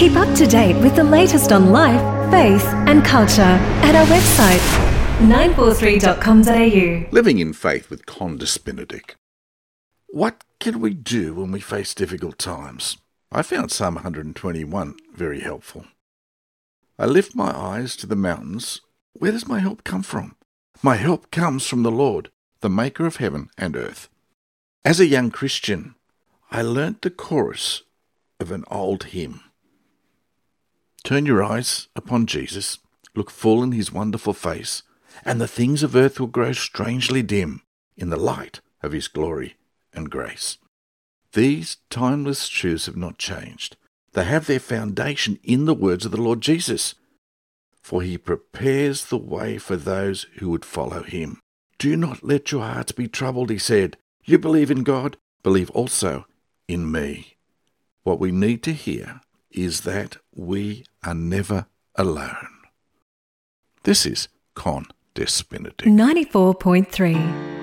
Keep up to date with the latest on life, faith and culture at our website 943.com.au. Living in Faith with Condis Benedict. What can we do when we face difficult times? I found Psalm 121 very helpful. I lift my eyes to the mountains. Where does my help come from? My help comes from the Lord, the maker of heaven and earth. As a young Christian, I learnt the chorus of an old hymn. Turn your eyes upon Jesus, look full in his wonderful face, and the things of earth will grow strangely dim in the light of his glory and grace. These timeless truths have not changed. They have their foundation in the words of the Lord Jesus. For he prepares the way for those who would follow him. Do not let your hearts be troubled, he said. You believe in God, believe also in me. What we need to hear is that we are never alone. This is Condis Benedict. 94.3